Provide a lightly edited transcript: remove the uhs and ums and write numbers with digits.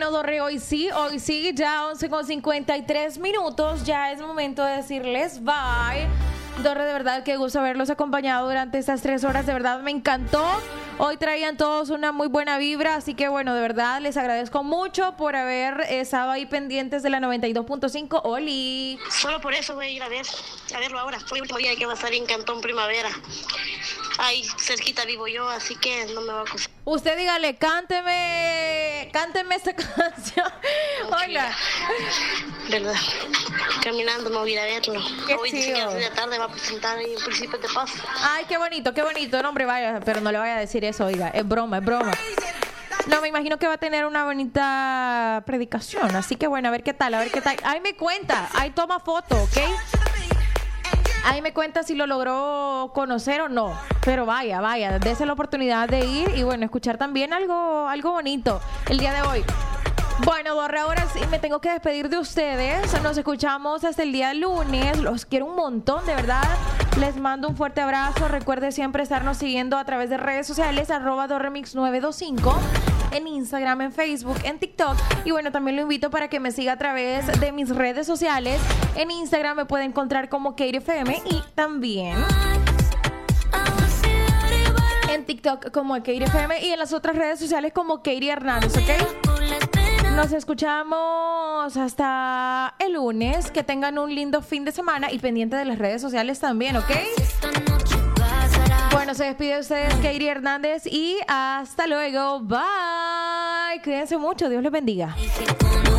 Bueno, Dorre, hoy sí, ya 11:53. Ya es momento de decirles bye. Dorre, de verdad, qué gusto haberlos acompañado durante estas 3 horas. De verdad, me encantó. Hoy traían todos una muy buena vibra, así que bueno, de verdad, les agradezco mucho por haber estado ahí pendientes de la 92.5. ¡Oli! Solo por eso voy a ir a verlo ahora. Fue el último día que va a estar en Cantón Primavera. Ahí cerquita vivo yo, así que no me va a costar. Usted dígale, cánteme esta canción. Hola. ¿Verdad? Caminando me voy a ir a verlo. Qué Hoy dice que a las 6 de la tarde va a presentar ahí en Príncipe de Paz. Ay, qué bonito. No, hombre, vaya, pero no le vaya a decir eso, oiga. Es broma. No, me imagino que va a tener una bonita predicación. Así que bueno, a ver qué tal. Ahí me cuenta, ahí toma foto, ¿ok? Ahí me cuenta si lo logró conocer o no. Pero vaya, dése la oportunidad de ir y bueno, escuchar también algo bonito el día de hoy. Bueno, Dorre, ahora sí me tengo que despedir de ustedes. Nos escuchamos hasta el día lunes. Los quiero un montón, de verdad. Les mando un fuerte abrazo. Recuerde siempre estarnos siguiendo a través de redes sociales, @dorremix925. En Instagram, en Facebook, en TikTok. Y bueno, también lo invito para que me siga a través de mis redes sociales. En Instagram me puede encontrar como Katie FM y también en TikTok como Katie FM y en las otras redes sociales como Katie Hernández, ¿ok? Nos escuchamos hasta el lunes. Que tengan un lindo fin de semana y pendiente de las redes sociales también, ¿ok? Bueno, se despide de ustedes Katie Hernández y hasta luego. Bye. Cuídense mucho. Dios les bendiga.